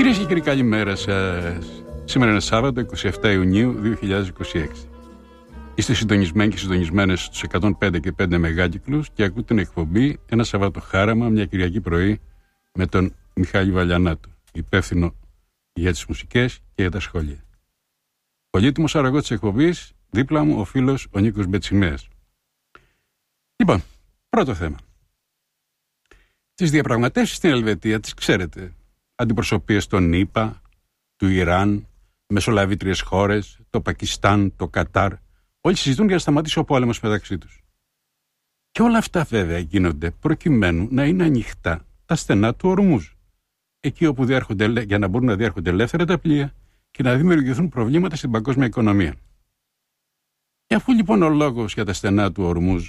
Κυρίες και κύριοι, καλημέρα σας. Σήμερα είναι Σάββατο, 27 Ιουνίου 2026. Είστε συντονισμένοι και συντονισμένες στους 105 και 5 μεγάκυκλους και ακούτε την εκπομπή Ένα Σαββατοχάραμα μια Κυριακή πρωί με τον Μιχάλη Βαλιανάτο, υπεύθυνο για τις μουσικές και για τα σχόλια. Πολύτιμος αραγό της εκπομπής, δίπλα μου ο φίλος ο Νίκος Μπετσιμέας. Λοιπόν, πρώτο θέμα. Τις διαπραγματεύσεις στην Ελβετία τις ξέρετε. Αντιπροσωπείες των ΗΠΑ, του Ιράν, μεσολαβήτριες χώρες, το Πακιστάν, το Κατάρ. Όλοι συζητούν για να σταματήσει ο πόλεμος μεταξύ τους. Και όλα αυτά βέβαια γίνονται προκειμένου να είναι ανοιχτά τα στενά του Ορμούζ. Εκεί όπου για να μπορούν να διέρχονται ελεύθερα τα πλοία και να δημιουργηθούν προβλήματα στην παγκόσμια οικονομία. Και αφού λοιπόν ο λόγος για τα στενά του Ορμούζ,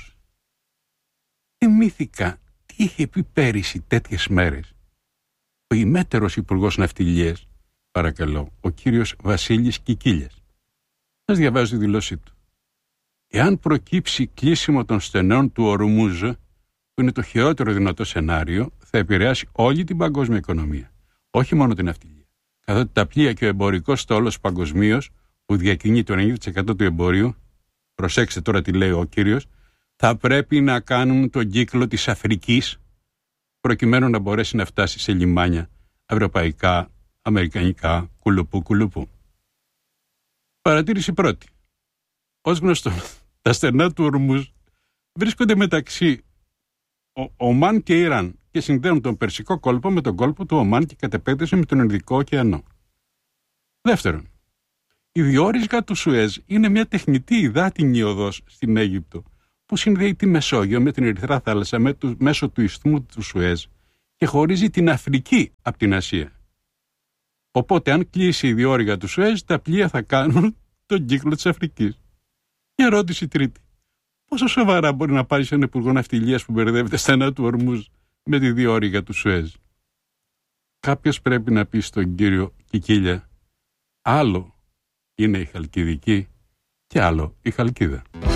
θυμήθηκα τι είχε πει πέρυσι τέτοιες μέρες ο ημέτερος Υπουργός Ναυτιλίας, παρακαλώ, ο κύριος Βασίλης Κικίλιας. Σας διαβάζω τη δηλώσή του. Εάν προκύψει κλείσιμο των στενών του Ορμούζ, που είναι το χειρότερο δυνατό σενάριο, θα επηρεάσει όλη την παγκόσμια οικονομία. Όχι μόνο την ναυτιλία. Καθότι τα πλοία και ο εμπορικός στόλος παγκοσμίως, που διακινεί το 90% του εμπορίου, προσέξτε τώρα τι λέει ο κύριος, θα πρέπει να κάνουν τον κύκλο της Αφρικής, προκειμένου να μπορέσει να φτάσει σε λιμάνια ευρωπαϊκά, αμερικανικά, κουλουπού. Παρατήρηση πρώτη. Ως γνωστό, τα στενά του Ορμούζ βρίσκονται μεταξύ Ομάν και Ιράν και συνδέουν τον Περσικό κόλπο με τον κόλπο του Ομάν και κατ' επέκταση με τον Ινδικό ωκεανό. Δεύτερον, η διόρυγα του Σουέζ είναι μια τεχνητή υδάτινη οδός στην Αίγυπτο που συνδέει τη Μεσόγειο με την Ερυθρά θάλασσα μέσω του ισθμού του Σουέζ και χωρίζει την Αφρική από την Ασία. Οπότε αν κλείσει η διόρυγα του Σουέζ, τα πλοία θα κάνουν τον κύκλο της Αφρικής. Και ερώτηση τρίτη. Πόσο σοβαρά μπορεί να πάρει σε έναν υπουργό ναυτιλίας που μπερδεύεται στενά του Ορμούζ με τη διόρυγα του Σουέζ? Κάποιος πρέπει να πει στον κύριο Κικίλια, άλλο είναι η Χαλκιδική και άλλο η Χαλκίδα.